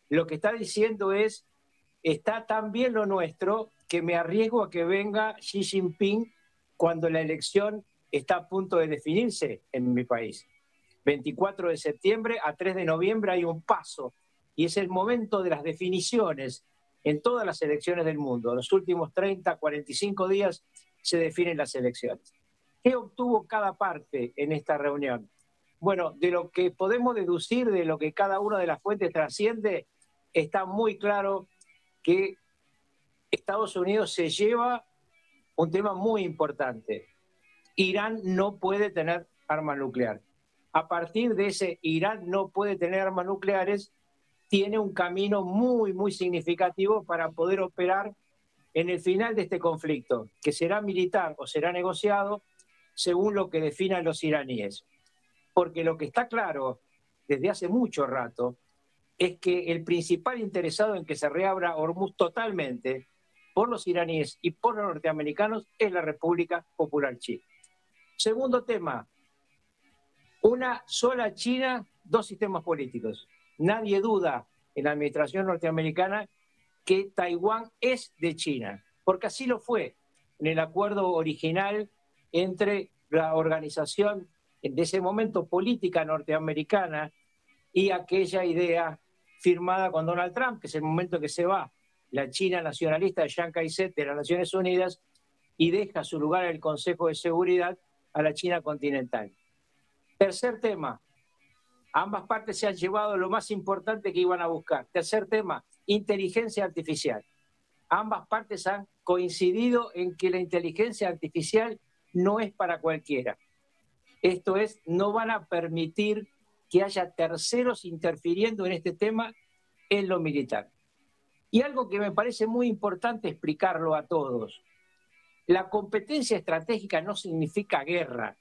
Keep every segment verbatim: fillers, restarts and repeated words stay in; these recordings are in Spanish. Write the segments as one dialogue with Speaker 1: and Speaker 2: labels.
Speaker 1: lo que está diciendo es, está tan bien lo nuestro que me arriesgo a que venga Xi Jinping cuando la elección está a punto de definirse en mi país. veinticuatro de septiembre a tres de noviembre hay un paso y es el momento de las definiciones en todas las elecciones del mundo. En los últimos treinta, cuarenta y cinco días se definen las elecciones. ¿Qué obtuvo cada parte en esta reunión? Bueno, de lo que podemos deducir, de lo que cada una de las fuentes trasciende, está muy claro que Estados Unidos se lleva un tema muy importante. Irán no puede tener arma nuclear. A partir de ese Irán no puede tener armas nucleares, tiene un camino muy, muy significativo para poder operar en el final de este conflicto, que será militar o será negociado según lo que definan los iraníes. Porque lo que está claro desde hace mucho rato es que el principal interesado en que se reabra Hormuz totalmente por los iraníes y por los norteamericanos es la República Popular China. Segundo tema, una sola China, dos sistemas políticos. Nadie duda en la administración norteamericana que Taiwán es de China, porque así lo fue en el acuerdo original entre la organización de ese momento política norteamericana y aquella idea firmada con Donald Trump, que es el momento que se va la China nacionalista de Chiang Kai-shek de las Naciones Unidas y deja su lugar en el Consejo de Seguridad a la China continental. Tercer tema, ambas partes se han llevado lo más importante que iban a buscar. Tercer tema, inteligencia artificial. Ambas partes han coincidido en que la inteligencia artificial no es para cualquiera. Esto es, no van a permitir que haya terceros interfiriendo en este tema en lo militar. Y algo que me parece muy importante explicarlo a todos. La competencia estratégica no significa guerra.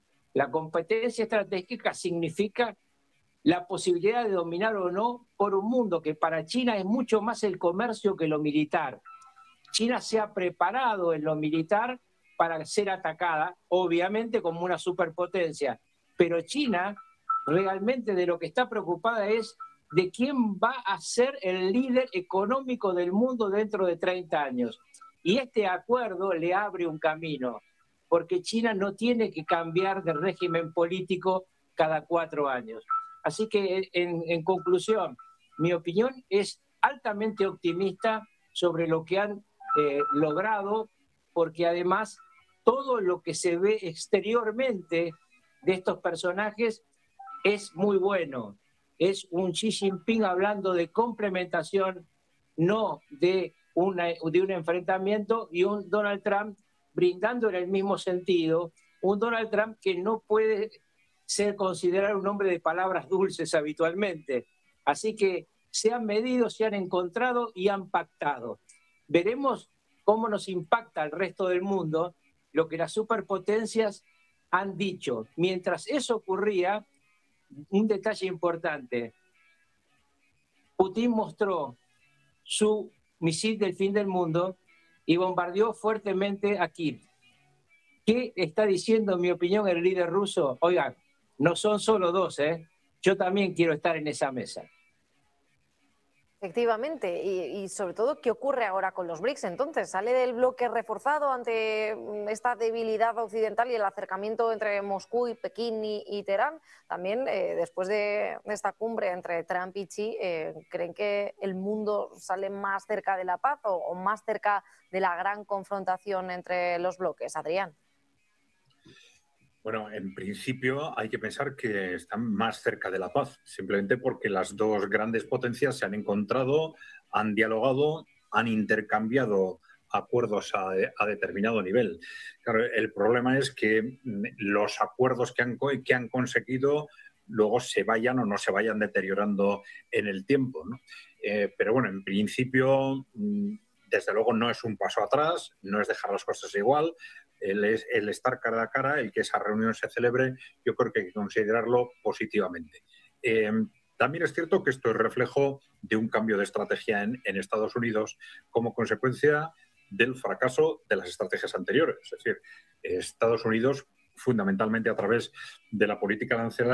Speaker 1: La competencia estratégica significa la posibilidad de dominar o no por un mundo que para China es mucho más el comercio que lo militar. China se ha preparado en lo militar para ser atacada, obviamente como una superpotencia, pero China realmente de lo que está preocupada es de quién va a ser el líder económico del mundo dentro de treinta años. Y este acuerdo le abre un camino, porque China no tiene que cambiar de régimen político cada cuatro años. Así que, en, en conclusión, mi opinión es altamente optimista sobre lo que han eh, logrado, porque además todo lo que se ve exteriormente de estos personajes es muy bueno. Es un Xi Jinping hablando de complementación, no de, una, de un enfrentamiento, y un Donald Trump brindando en el mismo sentido, un Donald Trump que no puede ser considerado un hombre de palabras dulces habitualmente. Así que se han medido, se han encontrado y han pactado. Veremos cómo nos impacta al resto del mundo lo que las superpotencias han dicho. Mientras eso ocurría, un detalle importante. Putin mostró su misil del fin del mundo y bombardeó fuertemente a Kiev. ¿Qué está diciendo, en mi opinión, el líder ruso? Oigan, no son solo dos, ¿eh? Yo también quiero estar en esa mesa.
Speaker 2: Efectivamente, y, y sobre todo, ¿qué ocurre ahora con los BRICS? Entonces, ¿sale del bloque reforzado ante esta debilidad occidental y el acercamiento entre Moscú y Pekín y, y Teherán? También, eh, después de, de esta cumbre entre Trump y Xi, eh, ¿creen que el mundo sale más cerca de la paz o, o más cerca de la gran confrontación entre los bloques? Adrián.
Speaker 3: Bueno, en principio hay que pensar que están más cerca de la paz, simplemente porque las dos grandes potencias se han encontrado, han dialogado, han intercambiado acuerdos a, a determinado nivel. Claro, el problema es que los acuerdos que han, que han conseguido luego se vayan o no se vayan deteriorando en el tiempo, ¿no? Eh, pero bueno, en principio, desde luego no es un paso atrás, no es dejar las cosas igual. El, el estar cara a cara, el que esa reunión se celebre, yo creo que hay que considerarlo positivamente. Eh, también es cierto que esto es reflejo de un cambio de estrategia en, en Estados Unidos como consecuencia del fracaso de las estrategias anteriores. Es decir, Estados Unidos, fundamentalmente a través de la política arancelaria,